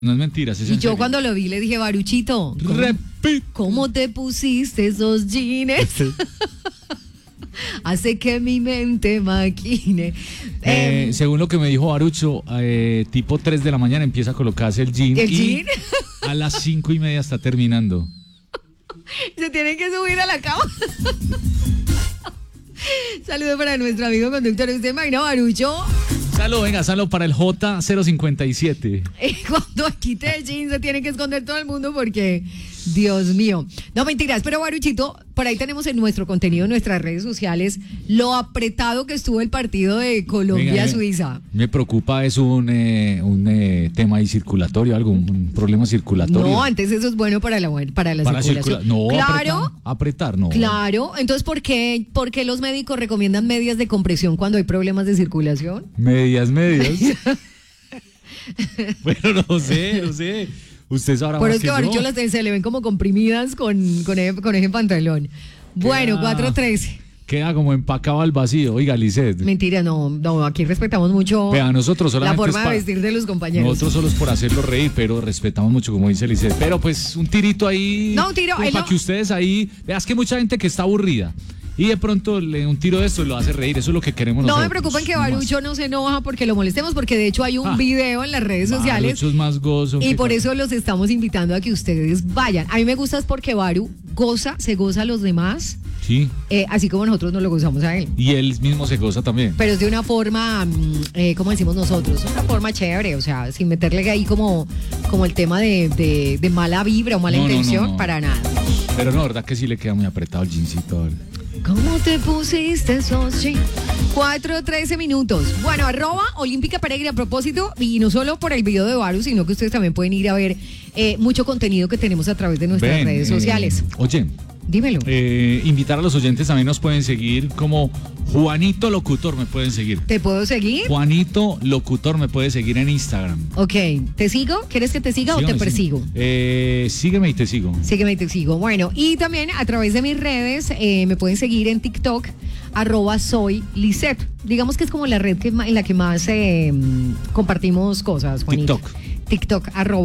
No es mentira, es Y yo cuando lo vi le dije, Baruchito, ¿cómo te pusiste esos jeans? Hace que mi mente maquine. Según lo que me dijo Barucho, tipo 3 de la mañana empieza a colocarse el jean. ¿El jean? A las 5:30 está terminando. Se tienen que subir a la cama. Saludos para nuestro amigo conductor. ¿Usted imagina, Barucho? Salud para el J057. Cuando quite el jean se tiene que esconder todo el mundo porque, Dios mío. No, mentiras, pero Baruchito, por ahí tenemos en nuestro contenido, en nuestras redes sociales, lo apretado que estuvo el partido de Colombia-Suiza. Me preocupa, es un tema ahí circulatorio, un problema circulatorio. No, antes eso es bueno para la circulación. No, claro. Apretar, no. Claro, entonces, ¿por qué los médicos recomiendan medias de compresión cuando hay problemas de circulación? Medias. Bueno, no sé. Usted sabrá por más eso que Barucho se le ven como comprimidas con ese pantalón. Bueno, 4:13. Queda como empacado al vacío. Oiga, Lisset. Mentira, no, aquí respetamos mucho. Vea, nosotros solamente la forma de vestir de los compañeros. Nosotros solo es por hacerlo reír, pero respetamos mucho, como dice Lisset. Pero pues un tirito ahí. No, un tiro. Para que ustedes ahí. Veas que hay mucha gente que está aburrida. Y de pronto un tiro de esto lo hace reír, eso es lo que queremos nosotros. No me preocupen que Barucho no se enoja porque lo molestemos, porque de hecho hay un video en las redes sociales. Barucho es más gozo. Y por eso los estamos invitando a que ustedes vayan. A mí me gusta es porque Baru se goza a los demás. Sí. Así como nosotros nos lo gozamos a él. Y él mismo se goza también. Pero es de una forma, como decimos nosotros, una forma chévere, o sea, sin meterle ahí como el tema de mala vibra o mala intención, para nada. Pero no, verdad que sí le queda muy apretado el jeansito. ¿Cómo te pusiste esos jeans? 4:13 minutos. Bueno, @Olímpica Pereira a propósito, y no solo por el video de Baru, sino que ustedes también pueden ir a ver mucho contenido que tenemos a través de nuestras redes sociales. Oye, dímelo. Invitar a los oyentes, también nos pueden seguir como Juanito Locutor, me pueden seguir. ¿Te puedo seguir? Juanito Locutor me puede seguir en Instagram. Ok, ¿te sigo? ¿Quieres que te siga o te persigo? Sígueme y te sigo. Sígueme y te sigo. Bueno, y también a través de mis redes me pueden seguir en TikTok, @soylisset. Digamos que es como la red en la que más compartimos cosas, Juanito. TikTok,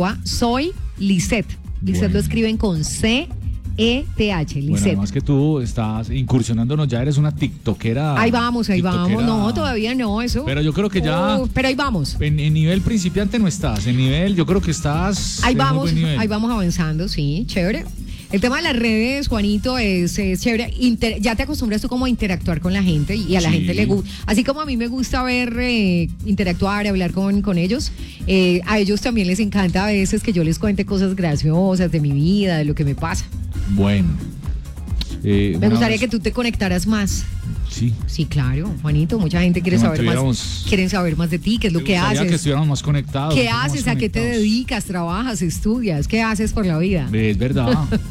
@soylisset. Lisset lo escriben con C ETH, Lisset. Bueno, además que tú estás incursionándonos, ya eres una tiktokera. Ahí vamos. No, todavía no, eso. Pero yo creo que ya. Pero ahí vamos. En nivel principiante no estás. En nivel, yo creo que estás. Ahí vamos avanzando, sí, chévere. El tema de las redes, Juanito, es chévere. Ya te acostumbras tú como a interactuar con la gente y a la gente le gusta. Así como a mí me gusta ver, interactuar, hablar con ellos, a ellos también les encanta a veces que yo les cuente cosas graciosas de mi vida, de lo que me pasa. Bueno. Me gustaría que tú te conectaras más. Sí. Sí, claro, Juanito, mucha gente quiere saber más. Quieren saber más de ti, qué es lo que haces. Que estuviéramos más conectados. ¿Qué haces? ¿A qué te dedicas? ¿Trabajas? ¿Estudias? ¿Qué haces por la vida? Es verdad.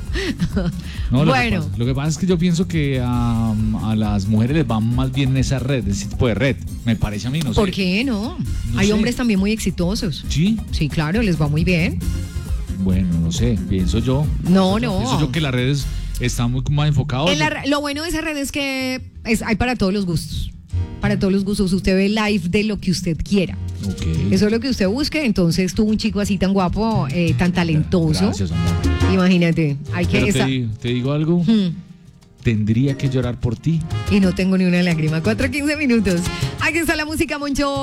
No, bueno. Lo que pasa es que yo pienso que a las mujeres les va más bien esa red, ese tipo de red. Me parece a mí, no sé. ¿Por qué no? Hay hombres también muy exitosos. ¿Sí? Sí, claro, les va muy bien. Bueno, no sé, pienso yo. No. Pienso yo que las redes están muy más enfocadas. Lo bueno de esa red es que hay para todos los gustos. Para todos los gustos. Usted ve live de lo que usted quiera. Okay. Eso es lo que usted busque. Entonces, tú, un chico así tan guapo, tan talentoso. Gracias, amor. Imagínate. Te digo algo. Tendría que llorar por ti. Y no tengo ni una lágrima. 4:15 minutos. Aquí está la música, Moncho.